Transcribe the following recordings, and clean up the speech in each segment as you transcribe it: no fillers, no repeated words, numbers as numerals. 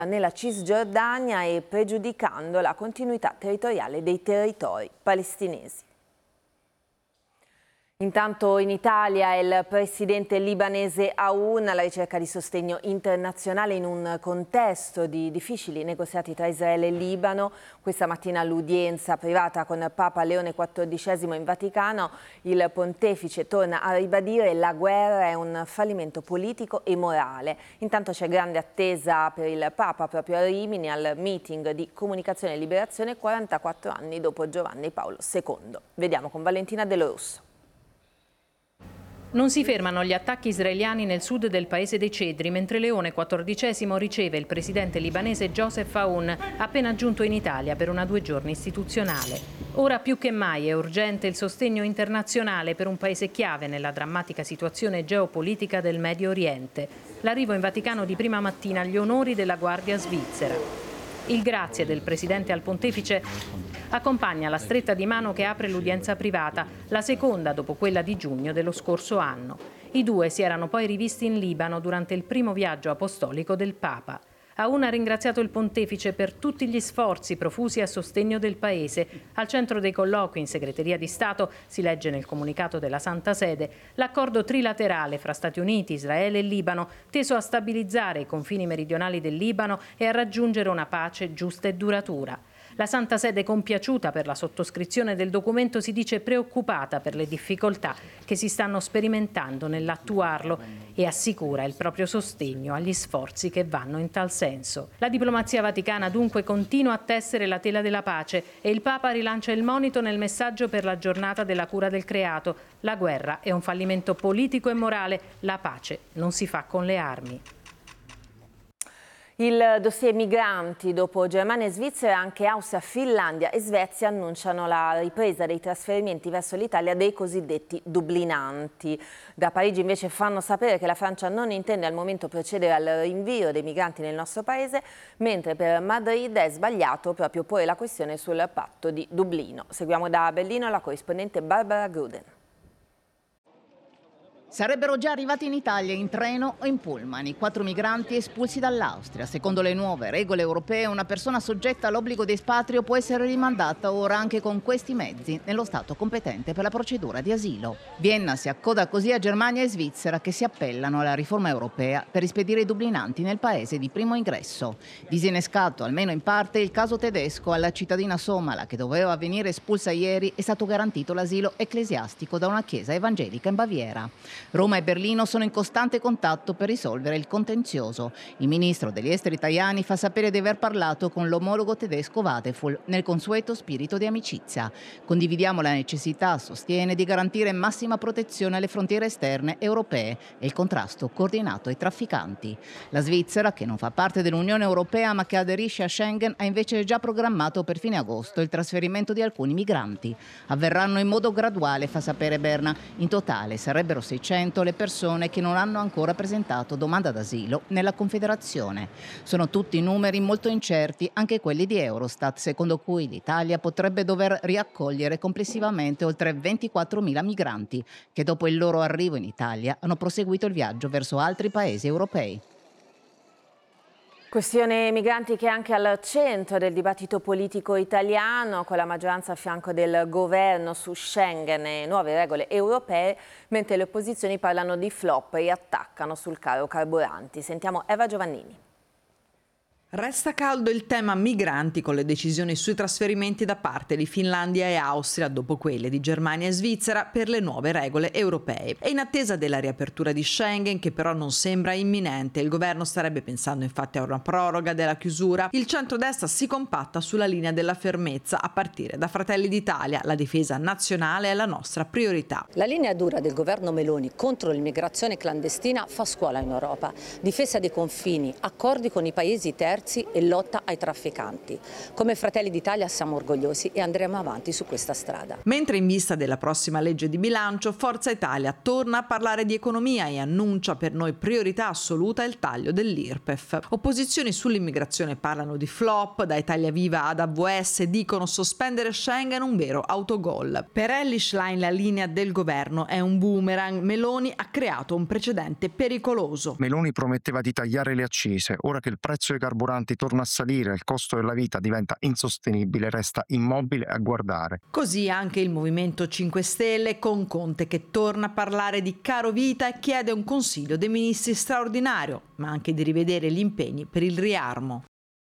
nella Cisgiordania e pregiudicando la continuità territoriale dei territori palestinesi. Intanto in Italia il presidente libanese Aoun alla ricerca di sostegno internazionale in un contesto di difficili negoziati tra Israele e Libano. Questa mattina all'udienza privata con Papa Leone XIV in Vaticano, il pontefice torna a ribadire che la guerra è un fallimento politico e morale. Intanto c'è grande attesa per il Papa proprio a Rimini al meeting di Comunicazione e Liberazione 44 anni dopo Giovanni Paolo II. Vediamo con Valentina Del Rosso. Non si fermano gli attacchi israeliani nel sud del paese dei Cedri, mentre Leone XIV riceve il presidente libanese Joseph Aoun, appena giunto in Italia per una 2 giorni istituzionale. Ora più che mai è urgente il sostegno internazionale per un paese chiave nella drammatica situazione geopolitica del Medio Oriente. L'arrivo in Vaticano di prima mattina agli onori della Guardia svizzera. Il grazie del presidente al pontefice accompagna la stretta di mano che apre l'udienza privata, la seconda dopo quella di giugno dello scorso anno. I due si erano poi rivisti in Libano durante il primo viaggio apostolico del Papa. Aoun ha ringraziato il pontefice per tutti gli sforzi profusi a sostegno del paese. Al centro dei colloqui in segreteria di Stato, si legge nel comunicato della Santa Sede, l'accordo trilaterale fra Stati Uniti, Israele e Libano, teso a stabilizzare i confini meridionali del Libano e a raggiungere una pace giusta e duratura. La Santa Sede, compiaciuta per la sottoscrizione del documento, si dice preoccupata per le difficoltà che si stanno sperimentando nell'attuarlo e assicura il proprio sostegno agli sforzi che vanno in tal senso. La diplomazia vaticana dunque continua a tessere la tela della pace e il Papa rilancia il monito nel messaggio per la giornata della cura del creato. La guerra è un fallimento politico e morale, la pace non si fa con le armi. Il dossier migranti, dopo Germania e Svizzera, anche Austria, Finlandia e Svezia annunciano la ripresa dei trasferimenti verso l'Italia dei cosiddetti dublinanti. Da Parigi invece fanno sapere che la Francia non intende al momento procedere al rinvio dei migranti nel nostro paese, mentre per Madrid è sbagliato proprio porre la questione sul patto di Dublino. Seguiamo da Berlino la corrispondente Barbara Gruden. Sarebbero già arrivati in Italia in treno o in pullman i 4 migranti espulsi dall'Austria. Secondo le nuove regole europee, una persona soggetta all'obbligo di espatrio può essere rimandata ora anche con questi mezzi nello Stato competente per la procedura di asilo. Vienna si accoda così a Germania e Svizzera, che si appellano alla riforma europea per rispedire i dublinanti nel paese di primo ingresso. Disinnescato almeno in parte il caso tedesco, alla cittadina somala che doveva venire espulsa ieri è stato garantito l'asilo ecclesiastico da una chiesa evangelica in Baviera. Roma e Berlino sono in costante contatto per risolvere il contenzioso. Il ministro degli esteri Tajani fa sapere di aver parlato con l'omologo tedesco Wadefull nel consueto spirito di amicizia. Condividiamo la necessità, sostiene, di garantire massima protezione alle frontiere esterne europee e il contrasto coordinato ai trafficanti. La Svizzera, che non fa parte dell'Unione Europea ma che aderisce a Schengen, ha invece già programmato per fine agosto il trasferimento di alcuni migranti. Avverranno in modo graduale, fa sapere Berna. In totale sarebbero 600 le persone che non hanno ancora presentato domanda d'asilo nella Confederazione. Sono tutti numeri molto incerti, anche quelli di Eurostat, secondo cui l'Italia potrebbe dover riaccogliere complessivamente oltre 24.000 migranti che dopo il loro arrivo in Italia hanno proseguito il viaggio verso altri paesi europei. Questione migranti che è anche al centro del dibattito politico italiano, con la maggioranza a fianco del governo su Schengen e nuove regole europee, mentre le opposizioni parlano di flop e attaccano sul caro carburanti. Sentiamo Eva Giovannini. Resta caldo il tema migranti con le decisioni sui trasferimenti da parte di Finlandia e Austria dopo quelle di Germania e Svizzera per le nuove regole europee. E in attesa della riapertura di Schengen, che però non sembra imminente, il governo starebbe pensando infatti a una proroga della chiusura, il centrodestra si compatta sulla linea della fermezza a partire da Fratelli d'Italia. La difesa nazionale è la nostra priorità. La linea dura del governo Meloni contro l'immigrazione clandestina fa scuola in Europa. Difesa dei confini, accordi con i paesi terzi e lotta ai trafficanti. Come Fratelli d'Italia siamo orgogliosi e andremo avanti su questa strada. Mentre in vista della prossima legge di bilancio, Forza Italia torna a parlare di economia e annuncia per noi priorità assoluta il taglio dell'IRPEF. Opposizioni sull'immigrazione parlano di flop, da Italia Viva ad AVS dicono sospendere Schengen un vero autogol. Per Elly Schlein la linea del governo è un boomerang. Meloni ha creato un precedente pericoloso. Meloni prometteva di tagliare le accise, ora che il prezzo dei carburanti carburanti torna a salire, il costo della vita diventa insostenibile, resta immobile a guardare. Così anche il Movimento 5 Stelle, con Conte che torna a parlare di caro vita e chiede un Consiglio dei Ministri straordinario, ma anche di rivedere gli impegni per il riarmo.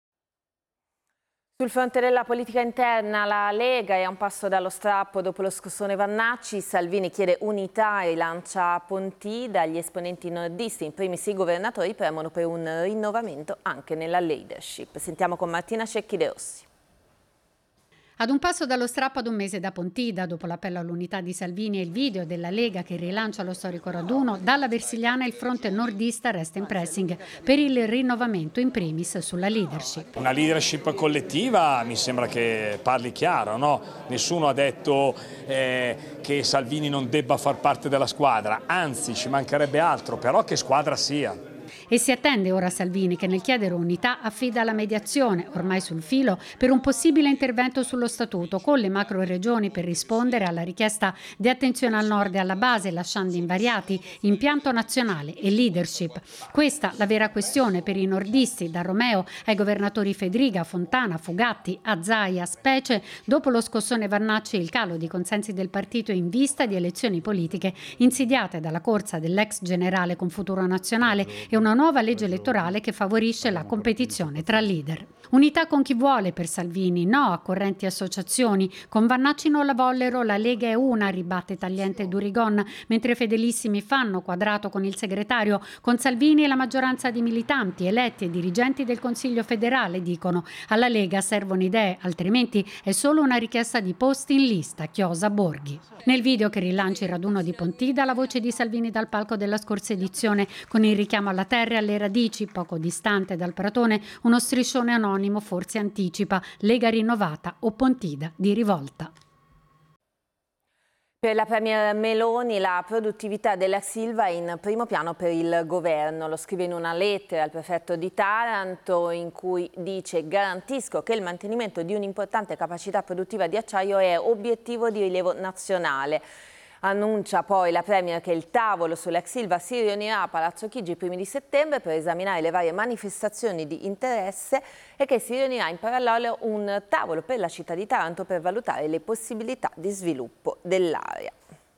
Sul fronte della politica interna la Lega è a un passo dallo strappo dopo lo scossone Vannacci. Salvini chiede unità e lancia Pontida. Gli esponenti nordisti, in primis i governatori, premono per un rinnovamento anche nella leadership. Sentiamo con Martina Cecchi De Rossi. Ad un passo dallo strappo ad un mese da Pontida, dopo l'appello all'unità di Salvini e il video della Lega che rilancia lo storico raduno, dalla Versiliana il fronte nordista resta in pressing per il rinnovamento in primis sulla leadership. Una leadership collettiva mi sembra che parli chiaro, no? Nessuno ha detto che Salvini non debba far parte della squadra, anzi ci mancherebbe altro, però che squadra sia. E si attende ora Salvini che nel chiedere unità affida la mediazione, ormai sul filo, per un possibile intervento sullo statuto con le macro regioni per rispondere alla richiesta di attenzione al nord e alla base, lasciando invariati impianto nazionale e leadership. Questa la vera questione per i nordisti, da Romeo ai governatori Fedriga, Fontana, Fugatti, Azzaia, specie dopo lo scossone Vannacci e il calo di consensi del partito in vista di elezioni politiche insidiate dalla corsa dell'ex generale con Futuro Nazionale e una nuova legge elettorale che favorisce la competizione tra leader. Unità con chi vuole per Salvini, no a correnti associazioni. Con Vannacci non la vollero, la Lega è una, ribatte tagliente Durigon, mentre fedelissimi fanno quadrato con il segretario. Con Salvini e la maggioranza di militanti, eletti e dirigenti del Consiglio federale dicono alla Lega servono idee, altrimenti è solo una richiesta di posti in lista, chiosa Borghi. Nel video che rilancia il raduno di Pontida, la voce di Salvini dal palco della scorsa edizione, con il richiamo alla terra e alle radici, poco distante dal Pratone, uno striscione anonimo forse anticipa Lega rinnovata o Pontida di rivolta. Per la Premier Meloni la produttività dell'ex Ilva è in primo piano per il governo. Lo scrive in una lettera al prefetto di Taranto in cui dice: garantisco che il mantenimento di un'importante capacità produttiva di acciaio è obiettivo di rilievo nazionale. Annuncia poi la Premier che il tavolo sull'ex Ilva si riunirà a Palazzo Chigi i primi di settembre per esaminare le varie manifestazioni di interesse e che si riunirà in parallelo un tavolo per la città di Taranto per valutare le possibilità di sviluppo dell'area.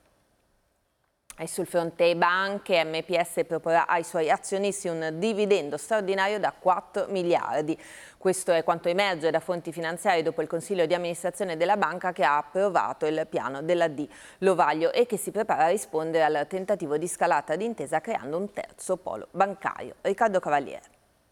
E sul fronte banche, MPS proporrà ai suoi azionisti un dividendo straordinario da 4 miliardi. Questo è quanto emerge da fonti finanziarie dopo il Consiglio di amministrazione della banca che ha approvato il piano della D Lovaglio e che si prepara a rispondere al tentativo di scalata d'intesa creando un terzo polo bancario. Riccardo Cavaliere.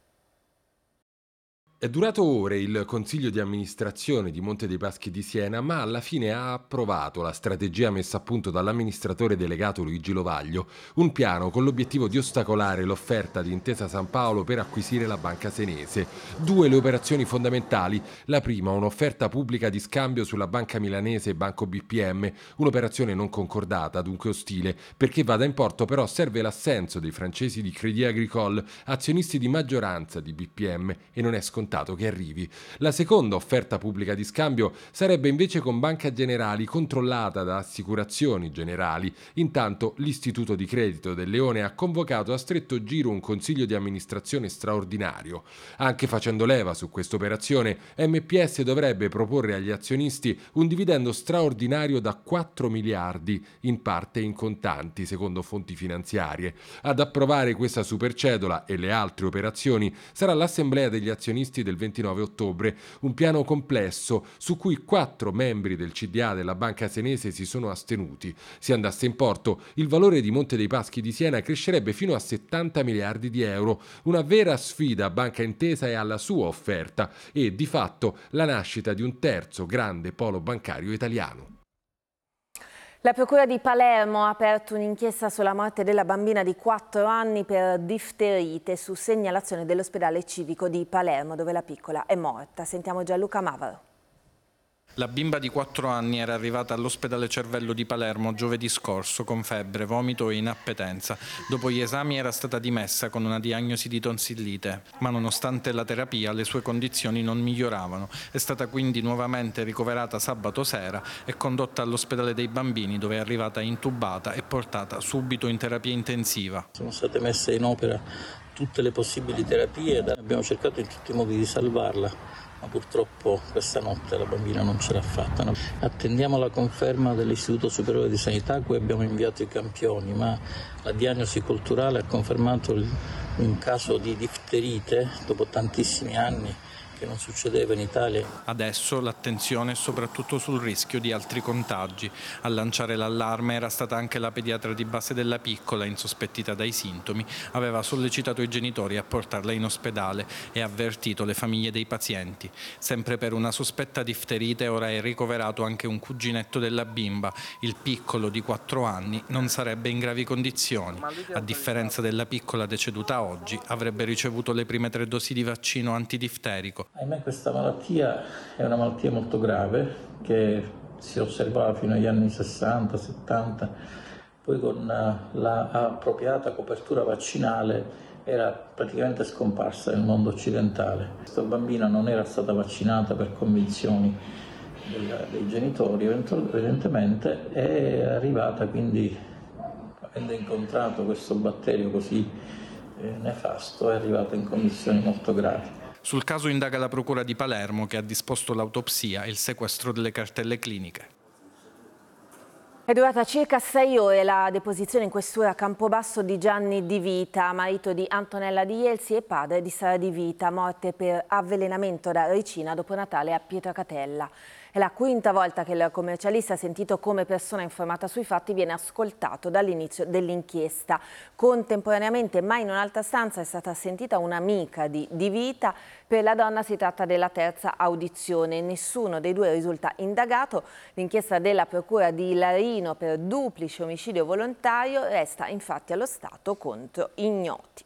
È durato ore il Consiglio di amministrazione di Monte dei Paschi di Siena, ma alla fine ha approvato la strategia messa a punto dall'amministratore delegato Luigi Lovaglio, un piano con l'obiettivo di ostacolare l'offerta di Intesa San Paolo per acquisire la banca senese. Due le operazioni fondamentali: la prima un'offerta pubblica di scambio sulla banca milanese Banco BPM, un'operazione non concordata, dunque ostile, perché vada in porto però serve l'assenso dei francesi di Crédit Agricole, azionisti di maggioranza di BPM, e non è scontato che arrivi. La seconda offerta pubblica di scambio sarebbe invece con Banca Generali, controllata da Assicurazioni Generali. Intanto l'Istituto di Credito del Leone ha convocato a stretto giro un consiglio di amministrazione straordinario. Anche facendo leva su questa operazione, MPS dovrebbe proporre agli azionisti un dividendo straordinario da 4 miliardi, in parte in contanti, secondo fonti finanziarie. Ad approvare questa supercedola e le altre operazioni sarà l'Assemblea degli azionisti del 29 ottobre, un piano complesso su cui 4 membri del CDA della banca senese si sono astenuti. Se andasse in porto, il valore di Monte dei Paschi di Siena crescerebbe fino a 70 miliardi di euro, una vera sfida a Banca Intesa e alla sua offerta e, di fatto, la nascita di un terzo grande polo bancario italiano. La Procura di Palermo ha aperto un'inchiesta sulla morte della bambina di 4 anni per difterite su segnalazione dell'ospedale civico di Palermo, dove la piccola è morta. Sentiamo Gianluca Mavaro. La bimba di 4 anni era arrivata all'ospedale Cervello di Palermo giovedì scorso con febbre, vomito e inappetenza. Dopo gli esami era stata dimessa con una diagnosi di tonsillite, ma nonostante la terapia le sue condizioni non miglioravano. È stata quindi nuovamente ricoverata sabato sera e condotta all'ospedale dei bambini, dove è arrivata intubata e portata subito in terapia intensiva. Sono state messe in opera tutte le possibili terapie, abbiamo cercato in tutti i modi di salvarla, ma purtroppo questa notte la bambina non ce l'ha fatta. Attendiamo la conferma dell'Istituto Superiore di Sanità a cui abbiamo inviato i campioni, ma la diagnosi culturale ha confermato un caso di difterite dopo tantissimi anni, che non succedeva in Italia. Adesso l'attenzione è soprattutto sul rischio di altri contagi. A lanciare l'allarme era stata anche la pediatra di base della piccola, insospettita dai sintomi, aveva sollecitato i genitori a portarla in ospedale e avvertito le famiglie dei pazienti. Sempre per una sospetta difterite ora è ricoverato anche un cuginetto della bimba. Il piccolo di 4 anni non sarebbe in gravi condizioni. A differenza della piccola deceduta oggi, avrebbe ricevuto le prime 3 dosi di vaccino antidifterico. Ahimè, questa malattia è una malattia molto grave che si osservava fino agli anni 60-70, poi con la appropriata copertura vaccinale era praticamente scomparsa nel mondo occidentale. Questa bambina non era stata vaccinata per convinzioni dei genitori, evidentemente è arrivata, quindi avendo incontrato questo batterio così nefasto, è arrivata in condizioni molto gravi. Sul caso indaga la Procura di Palermo, che ha disposto l'autopsia e il sequestro delle cartelle cliniche. È durata circa 6 ore la deposizione in questura a Campobasso di Gianni Di Vita, marito di Antonella Di Ielsi e padre di Sara Di Vita, morte per avvelenamento da ricina dopo Natale a Pietracatella. È la 5ª volta che il commercialista, sentito come persona informata sui fatti, viene ascoltato dall'inizio dell'inchiesta. Contemporaneamente, ma in un'altra stanza, è stata sentita un'amica di Di Vita. Per la donna si tratta della 3ª audizione. Nessuno dei 2 risulta indagato. L'inchiesta della Procura di Larino per duplice omicidio volontario resta infatti allo stato contro ignoti.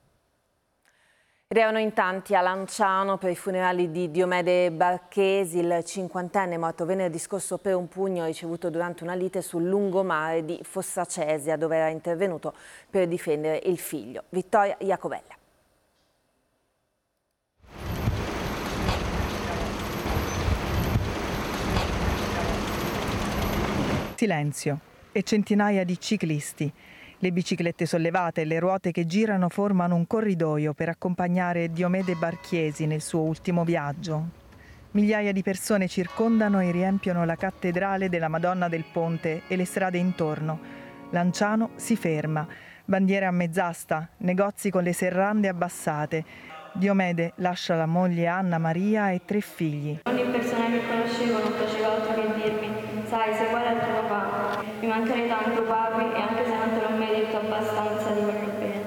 Ed erano in tanti a Lanciano per i funerali di Diomede Barchesi, il 50enne morto venerdì scorso per un pugno ricevuto durante una lite sul lungomare di Fossacesia, dove era intervenuto per difendere il figlio. Vittoria Iacovella. Silenzio e centinaia di ciclisti. Le biciclette sollevate e le ruote che girano formano un corridoio per accompagnare Diomede Barchesi nel suo ultimo viaggio. Migliaia di persone circondano e riempiono la cattedrale della Madonna del Ponte e le strade intorno. Lanciano si ferma, bandiere a mezz'asta, negozi con le serrande abbassate. Diomede lascia la moglie Anna Maria e 3 figli. Ogni persona che conoscevo non faceva altro che dirmi: sai, sei uguale al tuo papà, mi mancherei tanto papi, e anche se non te l'ho mai detto abbastanza, ti voglio bene.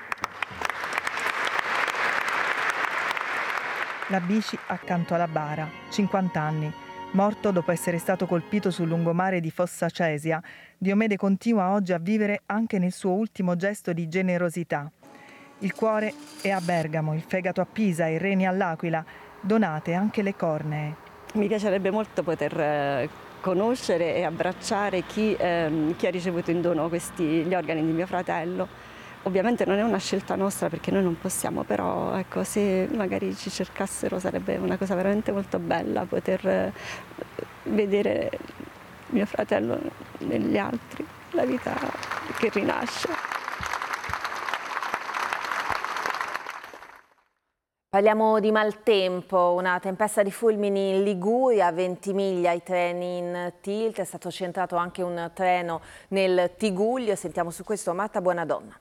La bici accanto alla bara, 50 anni. Morto dopo essere stato colpito sul lungomare di Fossacesia, Diomede continua oggi a vivere anche nel suo ultimo gesto di generosità. Il cuore è a Bergamo, il fegato a Pisa, i reni all'Aquila, donate anche le cornee. Mi piacerebbe molto poter conoscere e abbracciare chi ha ricevuto in dono gli organi di mio fratello. Ovviamente non è una scelta nostra perché noi non possiamo, però ecco, se magari ci cercassero sarebbe una cosa veramente molto bella poter vedere mio fratello negli altri, la vita che rinasce. Parliamo di maltempo, una tempesta di fulmini in Liguria, a Ventimiglia i treni in tilt, è stato centrato anche un treno nel Tigullio. Sentiamo su questo Marta Buonadonna.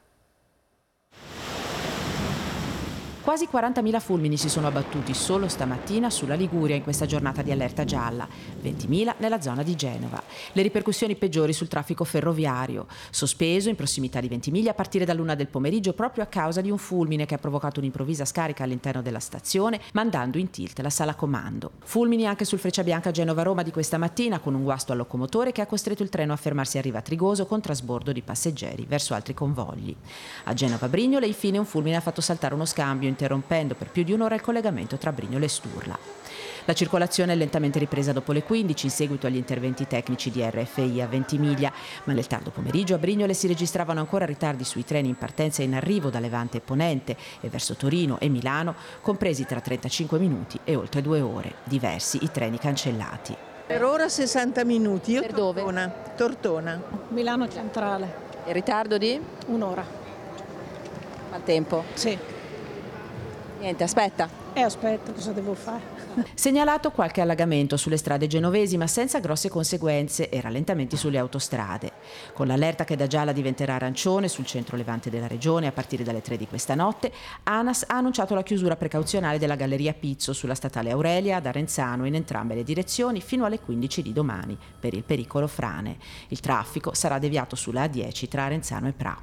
Quasi 40.000 fulmini si sono abbattuti solo stamattina sulla Liguria in questa giornata di allerta gialla, 20.000 nella zona di Genova. Le ripercussioni peggiori sul traffico ferroviario, sospeso in prossimità di Ventimiglia a partire dall'1 del pomeriggio proprio a causa di un fulmine che ha provocato un'improvvisa scarica all'interno della stazione, mandando in tilt la sala comando. Fulmini anche sul Frecciabianca Genova-Roma di questa mattina, con un guasto al locomotore che ha costretto il treno a fermarsi a Riva Trigoso con trasbordo di passeggeri verso altri convogli. A Genova-Brignole infine un fulmine ha fatto saltare uno scambio, interrompendo per più di un'ora il collegamento tra Brignole e Sturla. La circolazione è lentamente ripresa dopo le 15 in seguito agli interventi tecnici di RFI a Ventimiglia, ma nel tardo pomeriggio a Brignole si registravano ancora ritardi sui treni in partenza e in arrivo da Levante e Ponente e verso Torino e Milano, compresi tra 35 minuti e oltre 2 ore. Diversi i treni cancellati. Per ora 60 minuti. Io per dove? Tortona. Milano Centrale. In ritardo di? Un'ora. Maltempo? Sì. Niente, aspetta. Aspetta, cosa devo fare? Segnalato qualche allagamento sulle strade genovesi, ma senza grosse conseguenze e rallentamenti sulle autostrade. Con l'allerta che da gialla diventerà arancione sul centro levante della regione a partire dalle 3 di questa notte, ANAS ha annunciato la chiusura precauzionale della galleria Pizzo sulla statale Aurelia ad Arenzano in entrambe le direzioni fino alle 15 di domani per il pericolo frane. Il traffico sarà deviato sulla A10 tra Arenzano e Pra.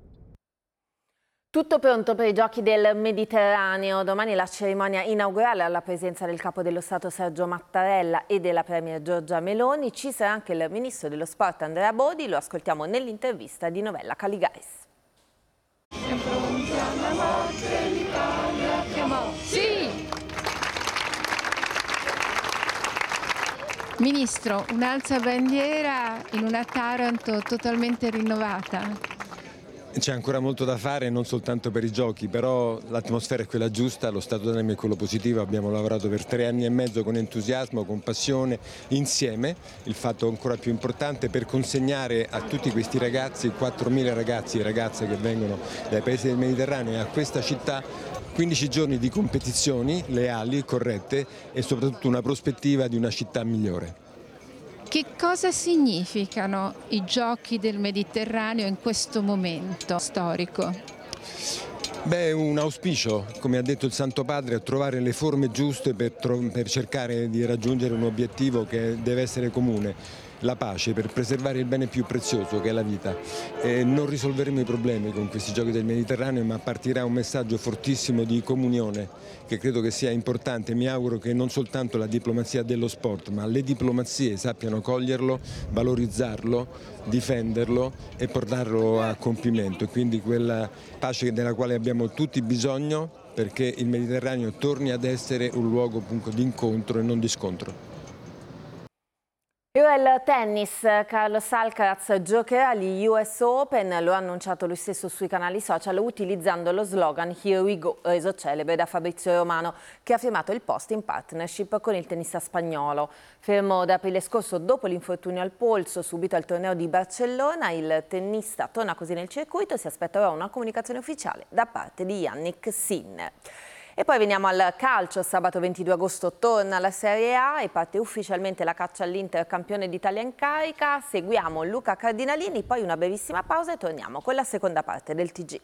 Tutto pronto per i Giochi del Mediterraneo. Domani la cerimonia inaugurale alla presenza del Capo dello Stato Sergio Mattarella e della Premier Giorgia Meloni. Ci sarà anche il Ministro dello Sport Andrea Bodi, lo ascoltiamo nell'intervista di Novella Caligaris. Sì! Ministro, un'alza bandiera in una Taranto totalmente rinnovata. C'è ancora molto da fare, non soltanto per i giochi, però l'atmosfera è quella giusta, lo stato d'animo è quello positivo, abbiamo lavorato per 3 anni e mezzo con entusiasmo, con passione, insieme, il fatto ancora più importante per consegnare a tutti questi ragazzi, 4.000 ragazzi e ragazze che vengono dai paesi del Mediterraneo e a questa città 15 giorni di competizioni leali, corrette e soprattutto una prospettiva di una città migliore. Che cosa significano i Giochi del Mediterraneo in questo momento storico? Beh, un auspicio, come ha detto il Santo Padre, a trovare le forme giuste per cercare di raggiungere un obiettivo che deve essere comune. La pace, per preservare il bene più prezioso che è la vita. Non risolveremo i problemi con questi Giochi del Mediterraneo, ma partirà un messaggio fortissimo di comunione che credo che sia importante. Mi auguro che non soltanto la diplomazia dello sport, ma le diplomazie sappiano coglierlo, valorizzarlo, difenderlo e portarlo a compimento. E quindi quella pace della quale abbiamo tutti bisogno perché il Mediterraneo torni ad essere un luogo appunto di incontro e non di scontro. E ora il tennis. Carlos Alcaraz giocherà agli US Open, lo ha annunciato lui stesso sui canali social utilizzando lo slogan Here we go, reso celebre da Fabrizio Romano, che ha firmato il post in partnership con il tennista spagnolo. Fermo da aprile scorso dopo l'infortunio al polso subito al torneo di Barcellona, il tennista torna così nel circuito e si aspetta ora una comunicazione ufficiale da parte di Jannik Sinner. E poi veniamo al calcio. Sabato 22 agosto torna la Serie A e parte ufficialmente la caccia all'Inter campione d'Italia in carica. Seguiamo Luca Cardinalini, poi una brevissima pausa e torniamo con la seconda parte del TG.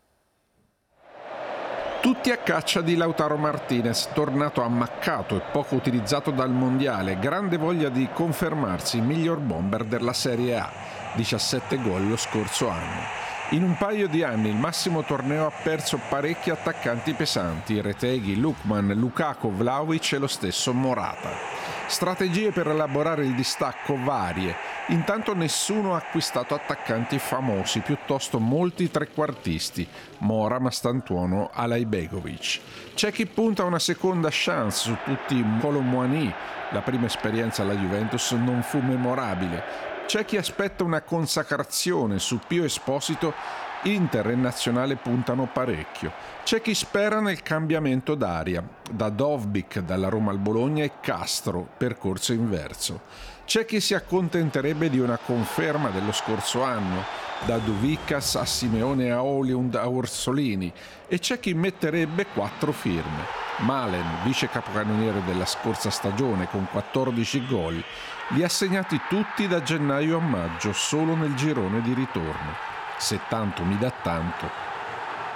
Tutti a caccia di Lautaro Martinez, tornato ammaccato e poco utilizzato dal Mondiale, grande voglia di confermarsi miglior bomber della Serie A, 17 gol lo scorso anno. In un paio di anni il massimo torneo ha perso parecchi attaccanti pesanti, Retegui, Lukman, Lukaku, Vlahovic e lo stesso Morata. Strategie per elaborare il distacco varie, intanto nessuno ha acquistato attaccanti famosi, piuttosto molti trequartisti, Mora, Mastantuono, Alaibegovic. C'è chi punta a una seconda chance su tutti Kolo Muani, la prima esperienza alla Juventus non fu memorabile. C'è chi aspetta una consacrazione su Pio Esposito, Inter e Nazionale puntano parecchio. C'è chi spera nel cambiamento d'aria, da Dovbyk dalla Roma al Bologna e Castro, percorso inverso. C'è chi si accontenterebbe di una conferma dello scorso anno, da Duvicas a Simeone a Oliund a Orsolini, e c'è chi metterebbe 4 firme. Malen, vice capocannoniere della scorsa stagione con 14 gol, li ha segnati tutti da gennaio a maggio solo nel girone di ritorno. Se tanto mi dà tanto,